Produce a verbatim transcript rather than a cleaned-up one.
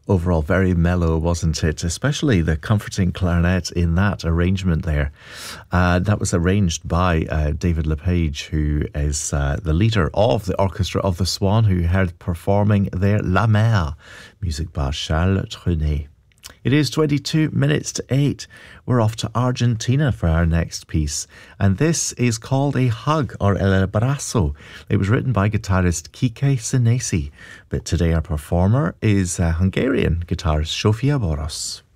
Overall, very mellow, wasn't it? Especially the comforting clarinet in that arrangement there. Uh, that was arranged by uh, David LePage, who is uh, the leader of the Orchestra of the Swan, who heard performing there La Mer, music by Charles Trenet. It is twenty-two minutes to eight. We're off to Argentina for our next piece. And this is called A Hug, or El Abrazo. It was written by guitarist Kike Senesi. But today our performer is uh, Hungarian guitarist Sofia Boros.